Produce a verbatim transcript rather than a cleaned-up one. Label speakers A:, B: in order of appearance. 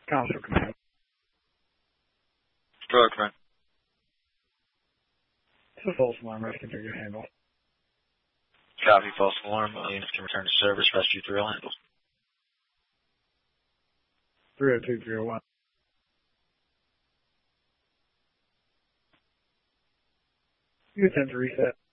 A: Console command.
B: Control command.
A: It's a false alarm. Rest configure handle.
B: Copy, false alarm. Units can return to service. Rescue three oh handle.
A: three oh two, three oh one. You attempt to reset.